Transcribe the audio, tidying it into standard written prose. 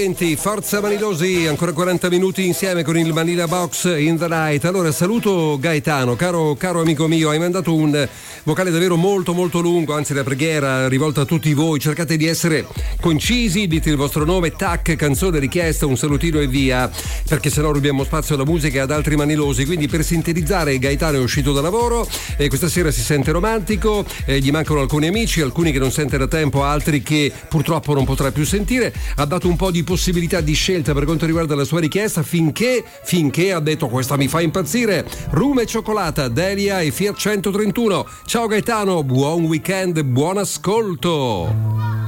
Forza Manilosi, ancora 40 minuti insieme con il Manila Box in the Night. Allora saluto Gaetano, caro amico mio, hai mandato un vocale davvero molto molto lungo, anzi la preghiera rivolta a tutti voi, cercate di essere concisi, dite il vostro nome, tac, canzone richiesta, un salutino e via, perché sennò rubiamo spazio alla musica e ad altri manilosi. Quindi per sintetizzare, Gaetano è uscito da lavoro e questa sera si sente romantico, gli mancano alcuni amici, alcuni che non sente da tempo, altri che purtroppo non potrà più sentire, ha dato un po' di possibilità di scelta per quanto riguarda la sua richiesta finché ha detto questa mi fa impazzire, rum e cioccolata, Delia e Fiat 131. Ciao Gaetano, buon weekend, buon ascolto.